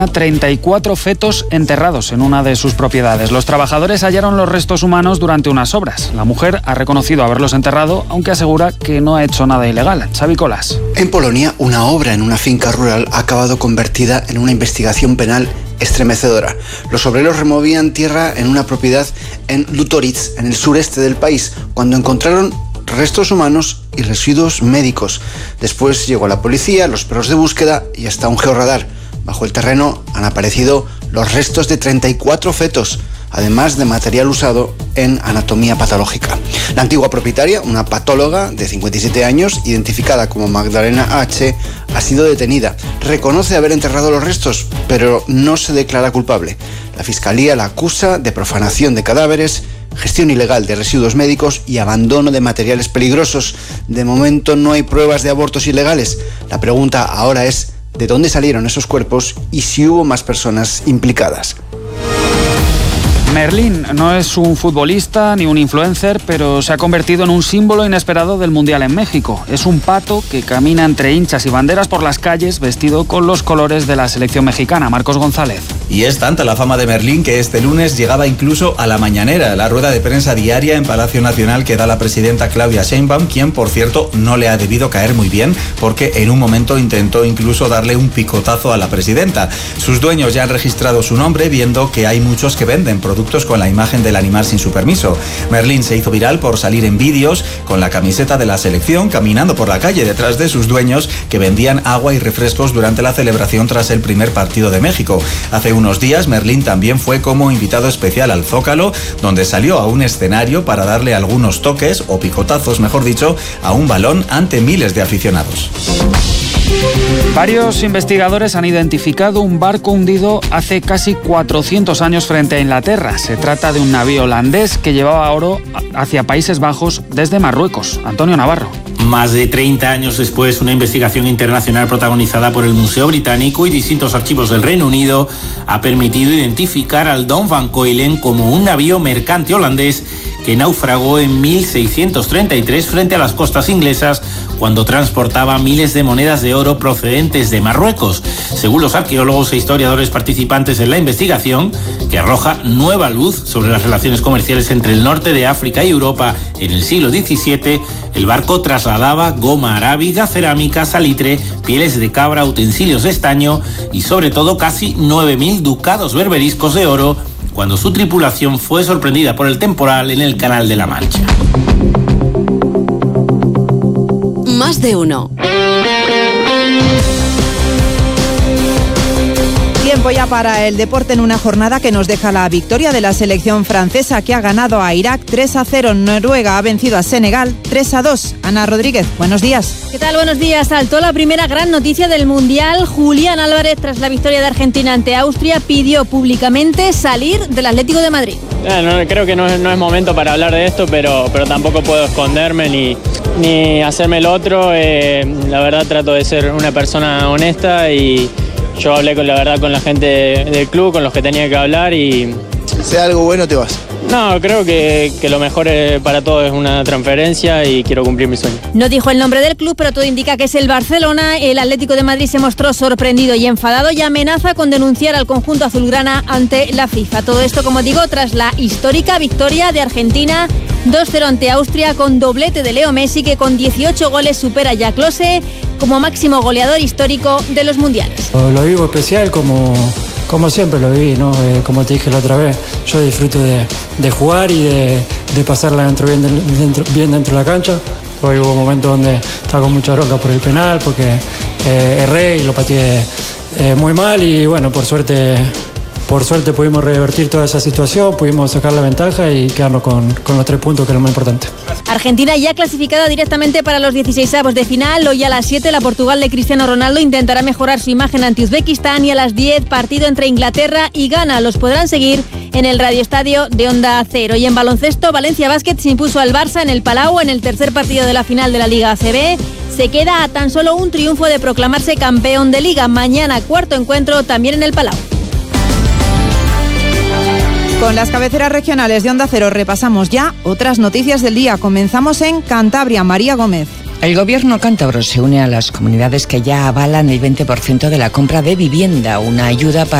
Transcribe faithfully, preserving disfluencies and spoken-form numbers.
treinta y cuatro fetos enterrados en una de sus propiedades. Los trabajadores hallaron los restos humanos durante unas obras. La mujer ha reconocido haberlos enterrado, aunque asegura que no ha hecho nada ilegal. Xavi Colas. En Polonia, una obra en una finca rural ha acabado convertida en una investigación penal estremecedora. Los obreros removían tierra en una propiedad en Lutoric, en el sureste del país, cuando encontraron restos humanos y residuos médicos. Después llegó la policía, los perros de búsqueda y hasta un georradar. Bajo el terreno han aparecido los restos de treinta y cuatro fetos, además de material usado en anatomía patológica. La antigua propietaria, una patóloga de cincuenta y siete años, identificada como Magdalena H., ha sido detenida. Reconoce haber enterrado los restos, pero no se declara culpable. La Fiscalía la acusa de profanación de cadáveres, gestión ilegal de residuos médicos y abandono de materiales peligrosos. De momento no hay pruebas de abortos ilegales. La pregunta ahora es: ¿de dónde salieron esos cuerpos y si hubo más personas implicadas? Merlín no es un futbolista ni un influencer, pero se ha convertido en un símbolo inesperado del Mundial en México. Es un pato que camina entre hinchas y banderas por las calles vestido con los colores de la selección mexicana. Marcos González. Y es tanta la fama de Merlín que este lunes llegaba incluso a la mañanera, la rueda de prensa diaria en Palacio Nacional que da la presidenta Claudia Sheinbaum, quien, por cierto, no le ha debido caer muy bien porque en un momento intentó incluso darle un picotazo a la presidenta. Sus dueños ya han registrado su nombre, viendo que hay muchos que venden productos con la imagen del animal sin su permiso. Merlín se hizo viral por salir en vídeos con la camiseta de la selección caminando por la calle detrás de sus dueños que vendían agua y refrescos durante la celebración tras el primer partido de México. Hace unos días Merlín también fue como invitado especial al Zócalo, donde salió a un escenario para darle algunos toques, o picotazos mejor dicho, a un balón ante miles de aficionados. Varios investigadores han identificado un barco hundido hace casi cuatrocientos años frente a Inglaterra. Se trata de un navío holandés que llevaba oro hacia Países Bajos desde Marruecos. Antonio Navarro. Más de treinta años después, una investigación internacional protagonizada por el Museo Británico y distintos archivos del Reino Unido ha permitido identificar al Don van Coilen como un navío mercante holandés que naufragó en mil seiscientos treinta y tres frente a las costas inglesas cuando transportaba miles de monedas de oro procedentes de Marruecos. Según los arqueólogos e historiadores participantes en la investigación, que arroja nueva luz sobre las relaciones comerciales entre el norte de África y Europa en el siglo diecisiete, el barco trasladaba goma arábiga, cerámica, salitre, pieles de cabra, utensilios de estaño y sobre todo casi nueve mil ducados berberiscos de oro, cuando su tripulación fue sorprendida por el temporal en el Canal de la Mancha. Más de uno. Tiempo ya para el deporte en una jornada que nos deja la victoria de la selección francesa, que ha ganado a Irak tres a cero. Noruega ha vencido a Senegal tres a dos. Ana Rodríguez, buenos días. ¿Qué tal? Buenos días. Saltó la primera gran noticia del Mundial. Julián Álvarez, tras la victoria de Argentina ante Austria, pidió públicamente salir del Atlético de Madrid. No, no, creo que no es, no es momento para hablar de esto, pero, pero tampoco puedo esconderme ni, ni hacerme el otro. Eh, la verdad trato de ser una persona honesta y yo hablé con la verdad con la gente del club, con los que tenía que hablar y... Sea algo bueno te vas. No, creo que, que lo mejor para todos es una transferencia y quiero cumplir mi sueño. No dijo el nombre del club, pero todo indica que es el Barcelona. El Atlético de Madrid se mostró sorprendido y enfadado y amenaza con denunciar al conjunto azulgrana ante la FIFA. Todo esto, como digo, tras la histórica victoria de Argentina dos cero ante Austria, con doblete de Leo Messi, que con dieciocho goles supera ya a Klose como máximo goleador histórico de los mundiales. Lo vivo especial como... Como siempre lo viví, ¿no? Eh, como te dije la otra vez, yo disfruto de, de jugar y de, de pasarla dentro, bien, dentro, bien dentro de la cancha. Hoy hubo momentos donde estaba con mucha bronca por el penal, porque eh, erré y lo pateé eh, muy mal y bueno, por suerte... Por suerte pudimos revertir toda esa situación, pudimos sacar la ventaja y quedarnos con, con los tres puntos, que es lo más importante. Argentina ya clasificada directamente para los dieciseisavos de final. Hoy a las siete la Portugal de Cristiano Ronaldo intentará mejorar su imagen ante Uzbekistán y a las diez partido entre Inglaterra y Ghana. Los podrán seguir en el radioestadio de Onda Cero. Y en baloncesto, Valencia Basket se impuso al Barça en el Palau en el tercer partido de la final de la Liga A C B. Se queda a tan solo un triunfo de proclamarse campeón de Liga. Mañana cuarto encuentro también en el Palau. Con las cabeceras regionales de Onda Cero repasamos ya otras noticias del día. Comenzamos en Cantabria. María Gómez. El gobierno cántabro se une a las comunidades que ya avalan el veinte por ciento de la compra de vivienda, una ayuda para